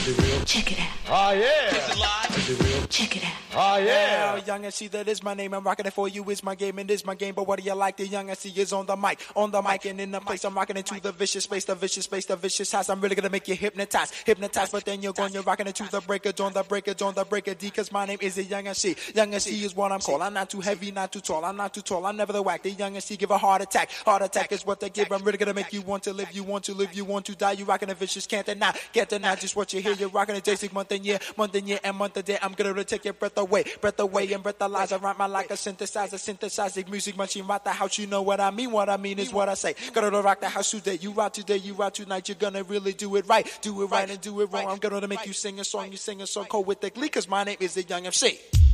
Check it out. Oh, yeah. Is it live? Check it out. Oh, yeah. Now, Young MC, that is my name. I'm rocking it for you. Is my game and is my game. But what do you like? The Young MC is on the mic and in the place. I'm rocking into the vicious space, the vicious space, the vicious house. I'm really gonna make you hypnotized. But then you're rocking into the breaker, join the breaker D. Cause my name is the Young MC. Young MC is what I'm called. I'm not too heavy, not too tall. I'm not too tall. I'm never the whack. The Young MC give a heart attack. Heart attack is what they give. I'm really gonna make you want to live. You want to live. You want to die. You rocking the vicious, can't deny. Can't deny just what you hear. You're rocking the J6 month and year, and month and day. I'm gonna take your breath away, and breathalyze. I rhyme my like a synthesizer music machine. Rock the house, you know what I mean. What I mean is what I say. Gonna rock the house today. You rock today, you rock tonight. You're gonna really do it right and do it wrong. I'm gonna make you sing a song. You sing a song cold with the glee. Cause my name is the Young MC.